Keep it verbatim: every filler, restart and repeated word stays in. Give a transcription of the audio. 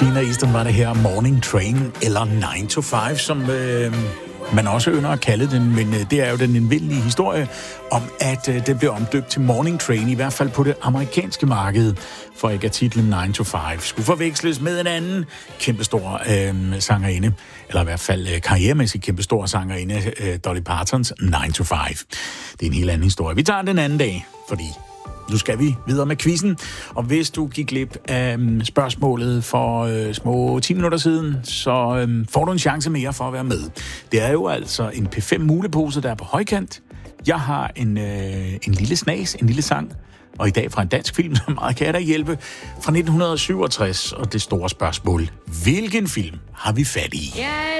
Sheena Easton var det her, Morning Train, eller nine to five, som øh, man også ynder at kalde den, men øh, det er jo den indvindelige historie om, at øh, det blev omdøbt til Morning Train, i hvert fald på det amerikanske marked, for ikke at titlen nine to five skulle forveksles med en anden kæmpestor øh, sangerinde, eller i hvert fald øh, karrieremæssigt kæmpestor sangerinde, øh, Dolly Partons nine to five. Det er en helt anden historie. Vi tager den anden dag, fordi nu skal vi videre med quizzen, og hvis du gik glip af um, spørgsmålet for uh, små ti minutter siden, så um, får du en chance mere for at være med. Det er jo altså en P fem mulepose, der er på højkant. Jeg har en, uh, en lille snas, en lille sang, og i dag fra en dansk film, som meget kan jeg da hjælpe, fra nitten syvogtres, og det store spørgsmål: hvilken film har vi fat i? Jeg